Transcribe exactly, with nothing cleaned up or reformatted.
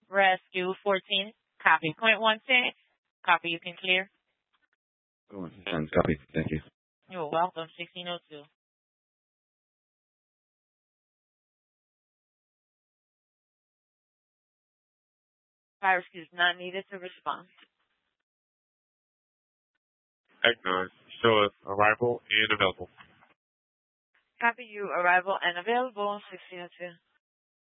Rescue fourteen, copy. Point one six, copy. You can clear. Oh, and copy. Thank you. You're welcome. sixteen oh two. Fire rescue is not needed to respond. Acknowledge. Show us arrival and available. Copy you. Arrival and available. sixteen oh two.